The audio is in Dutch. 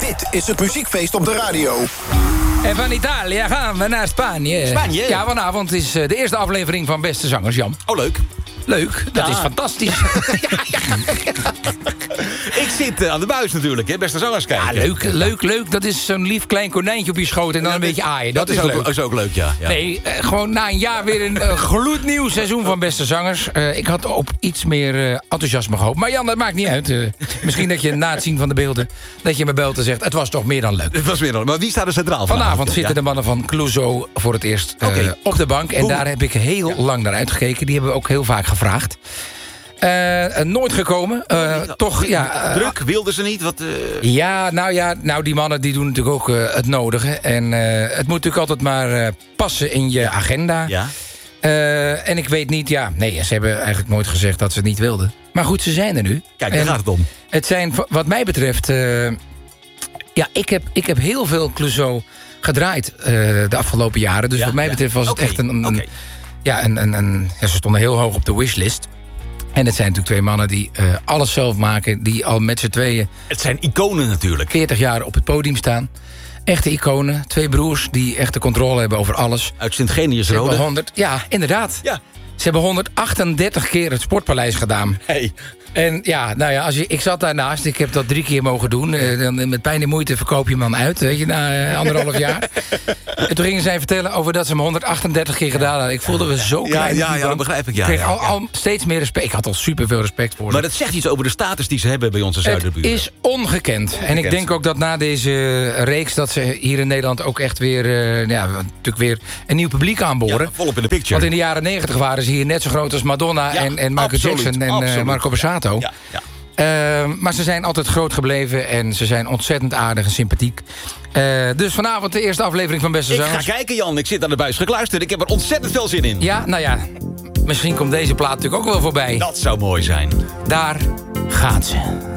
Dit is het muziekfeest op de radio. En van Italië gaan we naar Spanje. Spanje? Ja, vanavond is de eerste aflevering van Beste Zangers, Jan. Oh, leuk. Leuk, dat is fantastisch. Ik zit aan de buis natuurlijk, hè. Beste Zangers kijken. Ja, leuk. Dat is zo'n lief klein konijntje op je schoot en dan een beetje aaien. Dat is ook leuk. Is ook leuk, ja. Nee, gewoon na een jaar weer een gloednieuw seizoen van Beste Zangers. Ik had op iets meer enthousiasme gehoopt. Maar Jan, dat maakt niet uit. Misschien dat je na het zien van de beelden, dat je me belt en zegt, het was toch meer dan leuk. Het was meer dan. Maar wie staat er centraal Vanavond zitten de mannen van Clouseau voor het eerst op de bank. En daar heb ik heel lang naar uitgekeken. Die hebben we ook heel vaak gevraagd. Nooit gekomen. Toch, ja... druk, wilden ze niet? Wat, Nou, die mannen die doen natuurlijk ook het nodige. En het moet natuurlijk altijd maar passen in je agenda. Ja. En ik weet niet, ze hebben eigenlijk nooit gezegd dat ze het niet wilden. Maar goed, ze zijn er nu. Kijk, daar gaat het om. Het zijn, wat mij betreft... Ik heb heel veel Clouseau gedraaid de afgelopen jaren. Dus wat mij betreft was het echt ze stonden heel hoog op de wishlist. En het zijn natuurlijk twee mannen die alles zelf maken. Die al met z'n tweeën... Het zijn iconen natuurlijk. 40 jaar op het podium staan. Echte iconen. Twee broers die echt de controle hebben over alles. Uit Sint-Genius-Rode. Ja, inderdaad. Ja. Ze hebben 138 keer het Sportpaleis gedaan. Hey. En ik zat daarnaast. Ik heb dat 3 keer mogen doen. Dan met pijn en moeite verkoop je hem dan uit. Weet je, na 1,5 jaar. En toen gingen zij vertellen over dat ze hem 138 keer gedaan hadden. Ik voelde me zo klein. Ja, dat begrijp ik. Ik kreeg al steeds meer respect. Ik had al superveel respect voor ze. Maar dat zegt iets over de status die ze hebben bij onze zuiderburen. Het is ongekend. En ik denk ook dat na deze reeks... dat ze hier in Nederland ook echt weer... natuurlijk weer een nieuw publiek aanboren. Ja, volop in de picture. Want in de jaren 90 waren ze hier net zo groot als Madonna en Michael Jackson en Marco Borsato. Ja. Maar ze zijn altijd groot gebleven en ze zijn ontzettend aardig en sympathiek. Dus vanavond de eerste aflevering van Beste Zangers. Ik ga kijken, Jan. Ik zit aan de buis gekluisterd. Ik heb er ontzettend veel zin in. Ja, misschien komt deze plaat natuurlijk ook wel voorbij. Dat zou mooi zijn. Daar gaat ze.